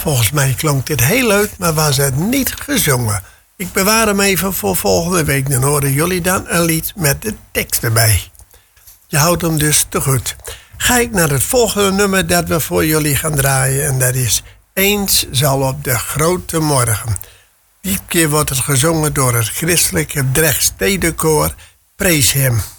Volgens mij klonk dit heel leuk, maar was het niet gezongen. Ik bewaar hem even voor volgende week. Dan horen jullie dan een lied met de tekst erbij. Je houdt hem dus te goed. Ga ik naar het volgende nummer dat we voor jullie gaan draaien. En dat is Eens zal op de grote morgen. Die keer wordt het gezongen door het christelijke Drechtstedenkoor Prees hem.